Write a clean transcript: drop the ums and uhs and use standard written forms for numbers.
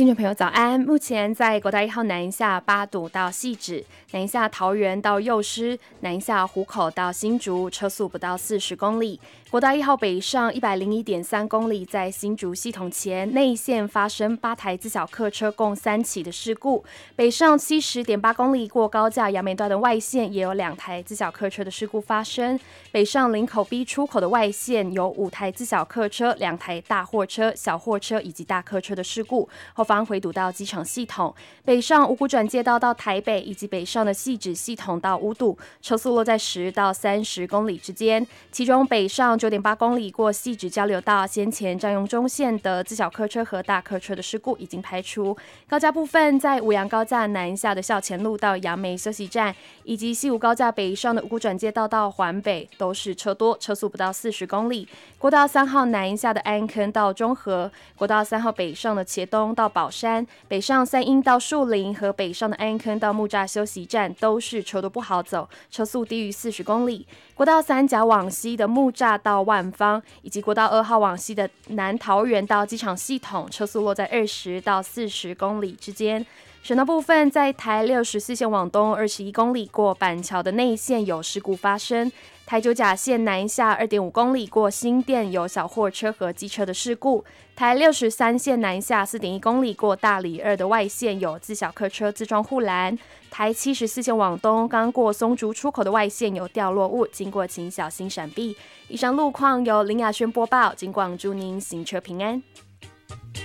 听众朋友早安，目前在国道1号南下八堵到汐止，南下桃园到幼师，南下湖口到新竹，车速不到40公里。国道1号北上101.3公里，在新竹系统前内线发生8台自小客车共3起的事故，北上70.8公里过高架杨梅段的外线也有2台自小客车的事故发生，北上林口 B 出口的外线有5台自小客车、2台大货车、小货车以及大客车的事故，后方回堵到机场系统，北上五股转接道到台北以及北上的汐止系统到五堵，车速落在10到30公里之间，其中北上9.8公里过汐止交流道先前占用中线的自小客车和大客车的事故已经排除。高架部分，在五杨高架南下的校前路到杨梅休息站，以及西武高架北上的五股转接道到环北都是车多，车速不到40公里。国道3号南下的安坑到中和，国道3号北上的茄东到宝山，北上三鹰到树林和北上的安坑到木栅休息站都是车多不好走，车速低于40公里。国道3甲往西的木栅到万芳，以及国道2号往西的南桃园到机场系统，车速落在20到40公里之间。省道部分，在台64线往东21公里过板桥的内线有事故发生，台九甲线南下2.5公里过新店有小货车和机车的事故，台63线南下4.1公里过大里2的外线有自小客车自撞护栏，台74线往东刚过松竹出口的外线有掉落物，经过请小心闪避。以上路况由林雅轩播报，警广祝您行车平安。